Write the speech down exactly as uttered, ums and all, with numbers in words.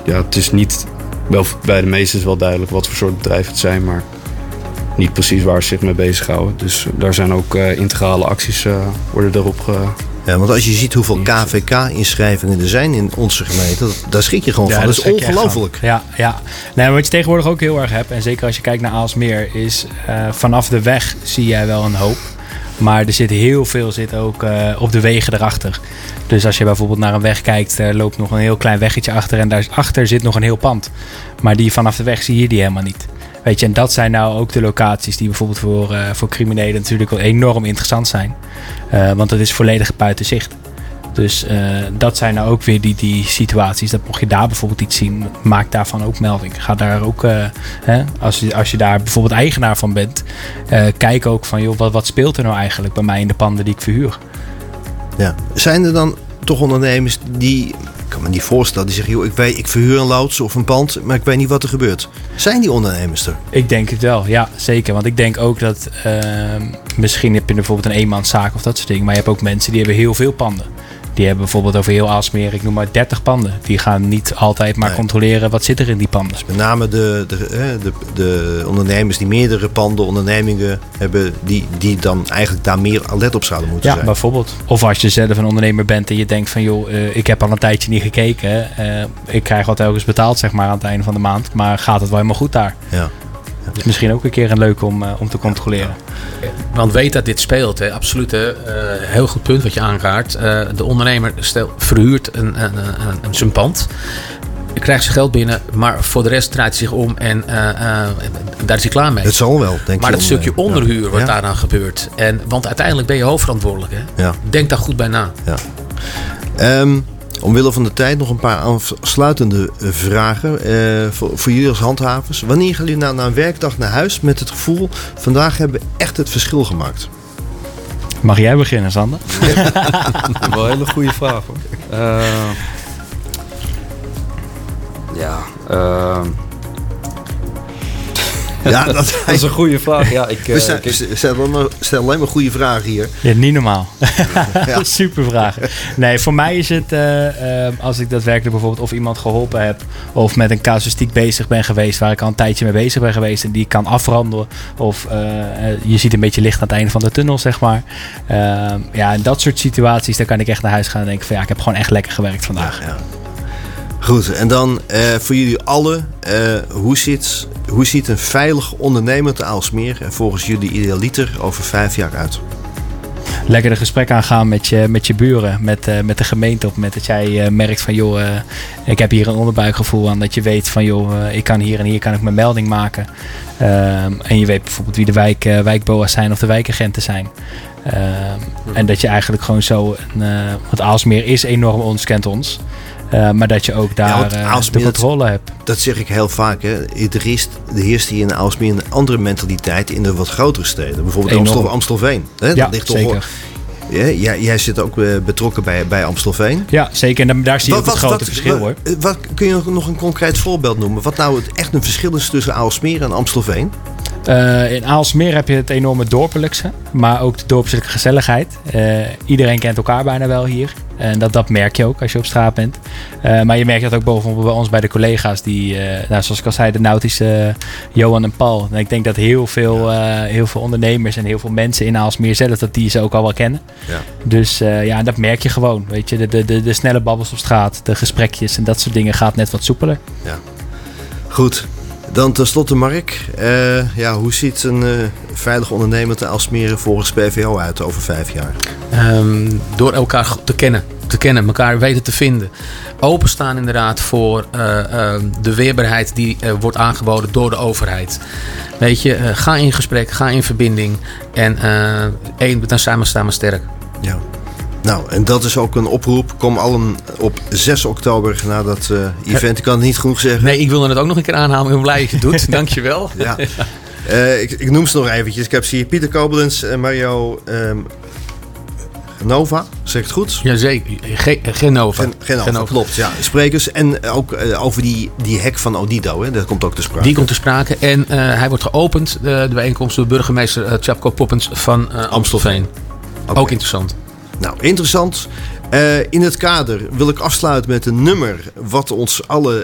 ja, het is niet... Wel, bij de meesten is wel duidelijk wat voor soort bedrijven het zijn, maar niet precies waar ze zich mee bezighouden. Dus uh, daar zijn ook uh, integrale acties uh, worden erop ge... Ja, want als je ziet hoeveel K V K-inschrijvingen er zijn in onze gemeente, dat, daar schrik je gewoon ja, van. Dat is ongelooflijk. Ja, ja. Nee, wat je tegenwoordig ook heel erg hebt, en zeker als je kijkt naar Aalsmeer, is uh, vanaf de weg zie jij wel een hoop. Maar er zit heel veel zit ook uh, op de wegen erachter. Dus als je bijvoorbeeld naar een weg kijkt, er loopt nog een heel klein weggetje achter en daarachter zit nog een heel pand. Maar die vanaf de weg zie je die helemaal niet. Weet je, en dat zijn nou ook de locaties die bijvoorbeeld voor, uh, voor criminelen natuurlijk wel enorm interessant zijn. Uh, want dat is volledig buiten zicht. Dus uh, dat zijn nou ook weer die, die situaties. Dat mocht je daar bijvoorbeeld iets zien, maak daarvan ook melding. Ga daar ook, uh, hè, als, je, als je daar bijvoorbeeld eigenaar van bent, uh, kijk ook van, joh, wat, wat speelt er nou eigenlijk bij mij in de panden die ik verhuur? Ja. Zijn er dan toch ondernemers die, ik kan me niet voorstellen, die zeggen, joh, ik, weet, ik verhuur een loods of een pand, maar ik weet niet wat er gebeurt. Zijn die ondernemers er? Ik denk het wel, ja, zeker. Want ik denk ook dat, uh, misschien heb je bijvoorbeeld een eenmanszaak of dat soort dingen, maar je hebt ook mensen die hebben heel veel panden. Die hebben bijvoorbeeld over heel Aalsmeer, ik noem maar dertig panden. Die gaan niet altijd maar nee. controleren wat zit er in die panden. Met name de, de, de, de ondernemers die meerdere panden, ondernemingen hebben, die, die dan eigenlijk daar meer alert op zouden moeten ja, zijn. Ja, bijvoorbeeld. Of als je zelf een ondernemer bent en je denkt van, joh, uh, ik heb al een tijdje niet gekeken. Uh, ik krijg wat telkens betaald, zeg maar, aan het einde van de maand. Maar gaat het wel helemaal goed daar? Ja. Het is misschien ook een keer een leuk om, uh, om te controleren. Ja. Want weet dat dit speelt. Hè. Absoluut. Hè. Uh, heel goed punt wat je aankaart. Uh, de ondernemer stel, verhuurt een, een, een, een, zijn pand. Krijgt zijn geld binnen. Maar voor de rest draait hij zich om. En uh, uh, daar is hij klaar mee. Het zal wel, denk ik. Maar dat stukje onderhuur ja. wat ja. daaraan gebeurt. En, want uiteindelijk ben je hoofdverantwoordelijk. Hè. Ja. Denk daar goed bij na. Ja. Um, Omwille van de tijd nog een paar afsluitende vragen uh, voor, voor jullie als handhavers. Wanneer gaan jullie nou na een werkdag naar huis met het gevoel, vandaag hebben we echt het verschil gemaakt? Mag jij beginnen, Sander? Wel een hele goede vraag, hoor. Uh, ja, uh, ja dat, dat is een goede vraag. Ja, ik, uh, we stel, ik, stel, stel alleen maar goede vragen hier. Ja, niet normaal. Ja. Super vragen. Nee, voor mij is het, uh, uh, als ik daadwerkelijk bijvoorbeeld of iemand geholpen heb, of met een casuïstiek bezig ben geweest, waar ik al een tijdje mee bezig ben geweest en die kan afronden, of uh, je ziet een beetje licht aan het einde van de tunnel, zeg maar. Uh, ja, in dat soort situaties, dan kan ik echt naar huis gaan en denken van ja, ik heb gewoon echt lekker gewerkt vandaag. Ja, ja. Goed, en dan uh, voor jullie allen, uh, hoe, zit, hoe ziet een veilig ondernemer te Aalsmeer en volgens jullie idealiter over vijf jaar uit? Lekker de gesprek aangaan met je, met je buren, met, uh, met de gemeente op het moment dat jij uh, merkt van joh, uh, ik heb hier een onderbuikgevoel aan, dat je weet van joh, uh, ik kan hier en hier kan ik mijn melding maken. Uh, en je weet bijvoorbeeld wie de wijk, uh, wijkboa's zijn of de wijkagenten zijn. Uh, mm-hmm. En dat je eigenlijk gewoon zo, uh, want Aalsmeer is enorm ons, kent ons. Uh, maar dat je ook daar ja, uh, de controle dat, hebt. Dat zeg ik heel vaak. Hè. Er heerst, er heerst hier in Aalsmeer een andere mentaliteit in de wat grotere steden. Bijvoorbeeld Amstel, Amstelveen. Hè? Ja, dat ligt zeker. Toch wel, ja, jij, jij zit ook uh, betrokken bij, bij Amstelveen. Ja, zeker. En daar zie je wat, ook het grote wat, verschil. Wat, hoor. Wat, kun je nog een concreet voorbeeld noemen? Wat nou het echt een verschil is tussen Aalsmeer en Amstelveen? Uh, in Aalsmeer heb je het enorme dorpelijkse, maar ook de dorpselijke gezelligheid. Uh, iedereen kent elkaar bijna wel hier. En dat, dat merk je ook als je op straat bent. Uh, maar je merkt dat ook bijvoorbeeld bij ons bij de collega's die, uh, nou, zoals ik al zei, de nautische uh, Johan en Paul. En ik denk dat heel veel, uh, heel veel ondernemers en heel veel mensen in Aalsmeer zelf, dat die ze ook al wel kennen. Ja. Dus uh, ja, dat merk je gewoon. Weet je, de, de, de, de snelle babbels op straat, de gesprekjes en dat soort dingen gaat net wat soepeler. Ja. Goed. Dan tenslotte Mark, uh, ja, hoe ziet een uh, veilig ondernemer te Aalsmeer volgens P V O uit over vijf jaar? Um, door elkaar te kennen, te kennen, elkaar weten te vinden. Openstaan inderdaad voor uh, uh, de weerbaarheid die uh, wordt aangeboden door de overheid. Weet je, uh, ga in gesprek, ga in verbinding en uh, één, dan samen staan we sterk. Ja. Nou, en dat is ook een oproep. Kom allen op zes oktober naar dat uh, event. Ik kan het niet genoeg zeggen. Nee, ik wilde het ook nog een keer aanhalen. Ik ben blij dat je het doet. Dankjewel. Ja. Uh, ik, ik noem ze nog eventjes. Ik heb ze hier Pieter Kobelens en Mario um, Genova. Zeg ik het goed? Jazeker. Ge- Genova. Gen- Genova. Genova, klopt. Ja. Sprekers. En ook uh, over die, die hek van Odido. Hè. Dat komt ook te sprake. Die komt te sprake. En uh, hij wordt geopend, de, de bijeenkomst, door burgemeester uh, Tjapko Poppens van uh, Amstelveen. Okay. Ook interessant. Nou, interessant. Uh, in het kader wil ik afsluiten met een nummer wat ons alle